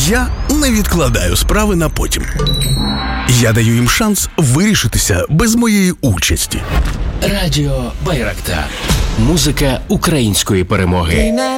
Я не відкладаю справи на потім. Я даю їм шанс вирішитися без моєї участі. Радіо Байрактар. Музика української перемоги.